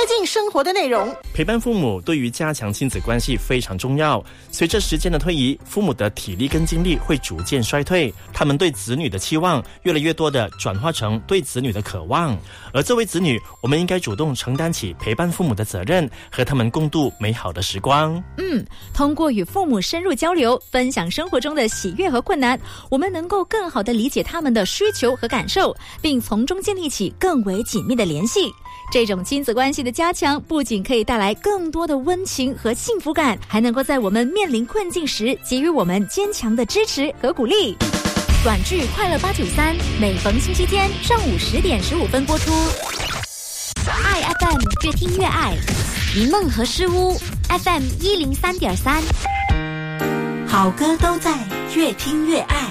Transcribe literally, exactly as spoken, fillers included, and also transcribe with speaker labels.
Speaker 1: 近生活的内容。
Speaker 2: 陪伴父母对于加强亲子关系非常重要。随着时间的推移，父母的体力跟精力会逐渐衰退，他们对子女的期望越来越多的转化成对子女的渴望。而作为子女，我们应该主动承担起陪伴父母的责任，和他们共度美好的时光。
Speaker 3: 嗯，通过与父母深入交流，分享生活中的喜悦和困难，我们能够更好地理解他们的需求和感受，并从中建立起更为紧密的联系。这种亲子关系的加强，不仅可以带来更多的温情和幸福感，还能够在我们面临困境时给予我们坚强的支持和鼓励。短剧快乐八九三，每逢星期天上午十点十五分播出。爱 F M 越听越爱，一梦和诗屋 F M 一零三点三，
Speaker 1: 好歌都在越听越爱。